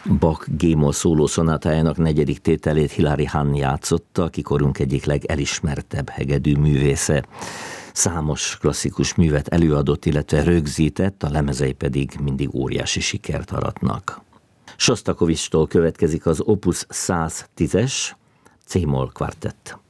Bach G-moll szóló szonátájának 4. tételét Hilary Hahn játszotta, aki korunk egyik legelismertebb hegedű művésze. Számos klasszikus művet előadott, illetve rögzített, a lemezei pedig mindig óriási sikert aratnak. Sostakovicstól következik az Opus 110-es C-moll kvartett.